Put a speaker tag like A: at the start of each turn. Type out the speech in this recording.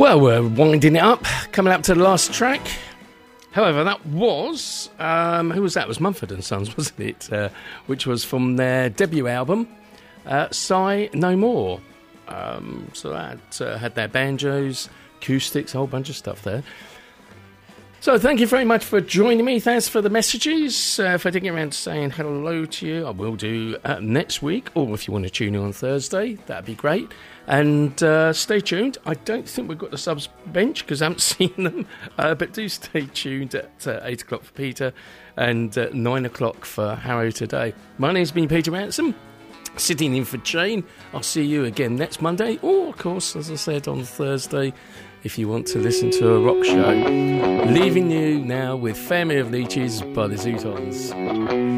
A: Well, we're winding it up, coming up to the last track. However, that was, who was that? It was Mumford & Sons, wasn't it? Which was from their debut album, Sigh No More. So that had their banjos, acoustics, a whole bunch of stuff there. So thank you very much for joining me. Thanks for the messages. If I didn't get around to saying hello to you, I will do next week. Or if you want to tune in on Thursday, that'd be great. And stay tuned. I don't think we've got the subs bench because I haven't seen them. But do stay tuned at 8 o'clock for Peter and 9 o'clock for Harrow today. My name's been Peter Ransom, sitting in for Jane. I'll see you again next Monday. Or, of course, as I said, on Thursday, if you want to listen to a rock show. Leaving you now with Family of Leeches by the Zootons.